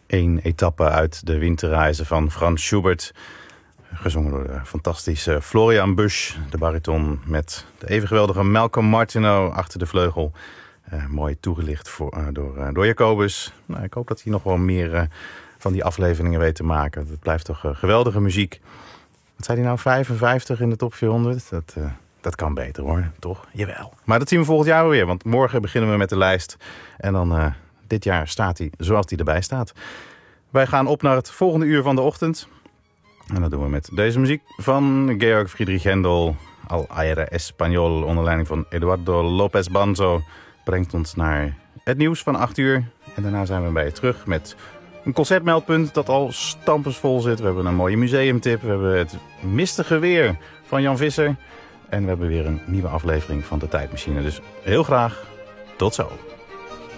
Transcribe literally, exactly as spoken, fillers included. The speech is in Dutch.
Eén etappe uit de winterreizen van Franz Schubert. Gezongen door de fantastische Florian Busch, de bariton, met de even geweldige Malcolm Martineau achter de vleugel. Uh, mooi toegelicht voor, uh, door, uh, door Jacobus. Nou, ik hoop dat hij nog wel meer uh, van die afleveringen weet te maken. Het blijft toch uh, geweldige muziek. Wat zei hij nou, vijfenvijftig in de top vierhonderd? Dat, uh, dat kan beter hoor, toch? Jawel. Maar dat zien we volgend jaar weer, want morgen beginnen we met de lijst. En dan uh, dit jaar staat hij zoals hij erbij staat. Wij gaan op naar het volgende uur van de ochtend. En dat doen we met deze muziek van Georg Friedrich Händel. Al Aire Español, onder leiding van Eduardo López Banzo, brengt ons naar het nieuws van acht uur. En daarna zijn we bij je terug met een concertmeldpunt dat al stampensvol zit. We hebben een mooie museumtip. We hebben het mistige weer van Jan Visser. En we hebben weer een nieuwe aflevering van De Tijdmachine. Dus heel graag tot zo.